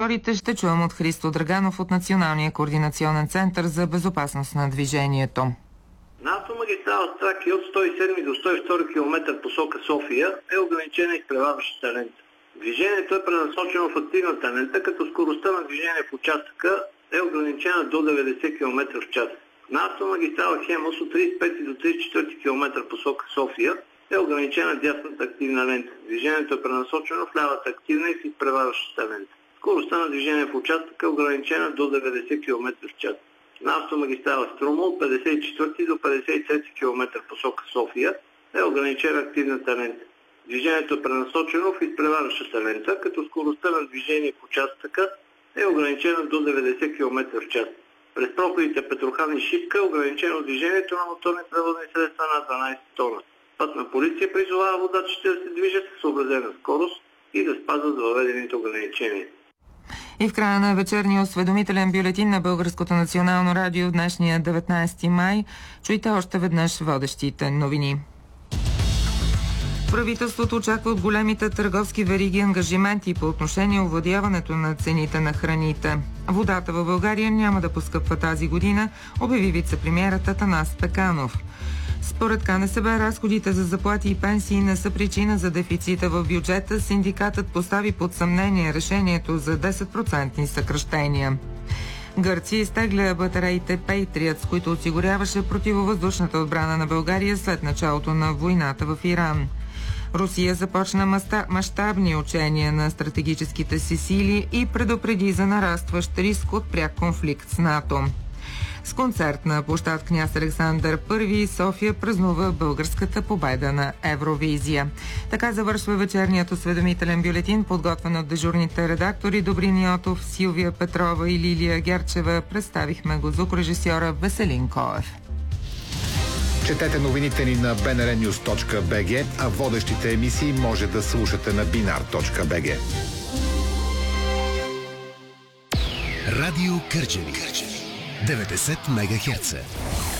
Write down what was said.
светофорите ще чуем от Христо Драганов от Националния координационен център за безопасност на движението. На автомагистрала Тракия от 107 до 102 км посока София е ограничена изпреварващата лента. Движението е пренасочено в активната лента, като скоростта на движение в участъка е ограничена до 90 км в час. На автомагистрала Хемус от 35 до 34 км посока София е ограничена дясната активна лента. Движението е пренасочено в лявата активна и в изпреварващата лента. Скоростта на движение в участъка е ограничена до 90 км в час. На автомагистрала Струма от 54 до 53 км посока София е ограничена активната лента. Движението е пренасочено в изпреварващата лента, като скоростта на движение в участъка е ограничена до 90 км в час. През проходите Петрохан и Шипка е ограничено движението на моторни превозни средства на 12 тона. Пътна полиция призовава водачите да се движат с съобразена скорост и да спазват въведените ограничения. И в края на вечерния осведомителен бюлетин на Българското национално радио днешния 19 май чуйте още веднъж водещите новини. Правителството очаква от големите търговски вериги ангажименти по отношение овладяването на цените на храните. Водата в България няма да поскъпва тази година, обяви вице-премиерът Атанас Пеканов. Според КНСБ, разходите за заплати и пенсии не са причина за дефицита в бюджета. Синдикатът постави под съмнение решението за 10% съкращения. Гърция изтегля батериите Patriot, с които осигуряваше противовъздушната отбрана на България след началото на войната в Иран. Русия започна мащабни учения на стратегическите си сили и предупреди за нарастващ риск от пряк конфликт с НАТО. С концерт на площад Княз Александър I София празнува българската победа на Евровизия. Така завършва вечерният осведомителен бюлетин, подготвен от дежурните редактори Добрин Йотов, Силвия Петрова и Лилия Герчева. Представихме го звукорежисьора Веселин Коев. Четете новините ни на bnrnews.bg, а водещите емисии може да слушате на binar.bg. Радио Кърджали 90 МГц.